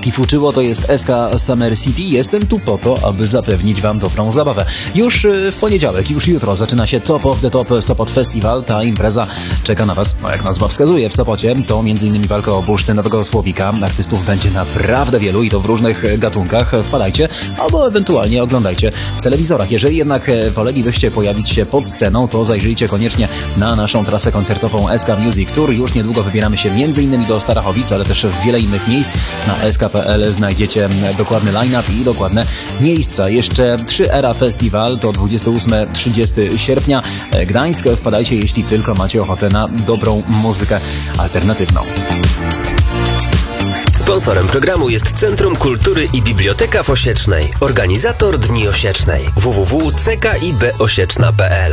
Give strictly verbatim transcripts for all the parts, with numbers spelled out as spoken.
partii fuczyło, to jest S K Summer City. Jestem tu po to, aby zapewnić wam dobrą zabawę. Już w poniedziałek, już jutro zaczyna się Top of the Top Sopot Festival. Ta impreza czeka na was, no jak nazwa wskazuje, w Sopocie. To m.in. walka o bursztynowego słowika. Artystów będzie naprawdę wielu i to w różnych gatunkach. Wpadajcie albo ewentualnie oglądajcie w telewizorach. Jeżeli jednak wolelibyście pojawić się pod sceną, to zajrzyjcie koniecznie na naszą trasę koncertową S K Music Tour. Już niedługo wybieramy się m.in. do Starachowic, ale też w wiele innych miejsc. Na S K kropka P L znajdziecie dokładny line-up i dokładne miejsca. Jeszcze trzy Era Festival to dwudziestego ósmego do trzydziestego sierpnia. Gdańsk. Wpadajcie, jeśli tylko macie ochotę na dobrą muzykę alternatywną. Sponsorem programu jest Centrum Kultury i Biblioteka w Osiecznej. Organizator Dni Osiecznej. w w w kropka c k i b osieczna kropka p l.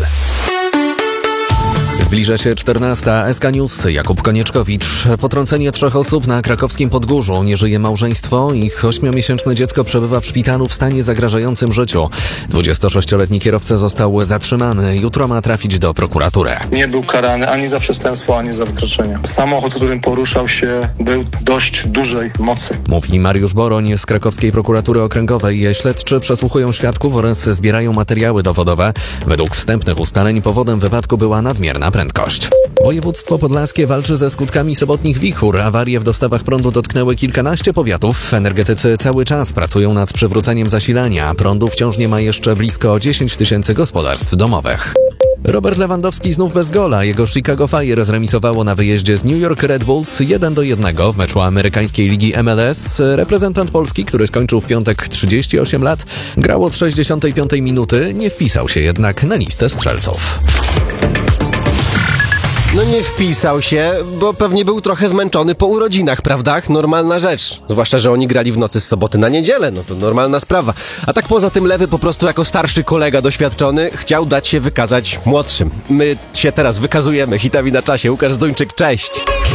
Zbliża się czternasta. S K News. Jakub Konieczkowicz. Potrącenie trzech osób na krakowskim Podgórzu. Nie żyje małżeństwo. Ich ośmiomiesięczne dziecko przebywa w szpitalu w stanie zagrażającym życiu. dwudziestosześcioletni kierowca został zatrzymany. Jutro ma trafić do prokuratury. Nie był karany ani za przestępstwo, ani za wykroczenie. Samochód, którym poruszał się, był dość dużej mocy. Mówi Mariusz Boroń z krakowskiej prokuratury okręgowej. Śledczy przesłuchują świadków oraz zbierają materiały dowodowe. Według wstępnych ustaleń powodem wypadku była nadmierna prędkość. Województwo podlaskie walczy ze skutkami sobotnich wichur. Awarie w dostawach prądu dotknęły kilkanaście powiatów. Energetycy cały czas pracują nad przywróceniem zasilania. Prądu wciąż nie ma jeszcze blisko dziesięć tysięcy gospodarstw domowych. Robert Lewandowski znów bez gola. Jego Chicago Fire zremisowało na wyjeździe z New York Red Bulls jeden do jednego w meczu amerykańskiej ligi M L S. Reprezentant Polski, który skończył w piątek trzydzieści osiem lat, grał od sześćdziesiątej piątej minuty, nie wpisał się jednak na listę strzelców. No nie wpisał się, bo pewnie był trochę zmęczony po urodzinach, prawda? Normalna rzecz. Zwłaszcza, że oni grali w nocy z soboty na niedzielę, no to normalna sprawa. A tak poza tym Lewy po prostu jako starszy kolega doświadczony chciał dać się wykazać młodszym. My się teraz wykazujemy. Hitawi na czasie. Łukasz Zduńczyk, cześć!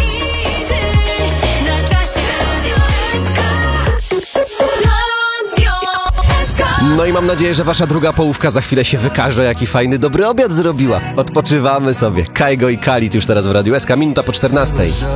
No i mam nadzieję, że wasza druga połówka za chwilę się wykaże, jaki fajny, dobry obiad zrobiła. Odpoczywamy sobie. Kajgo i Kalit już teraz w Radiu S K, minuta po czternastej.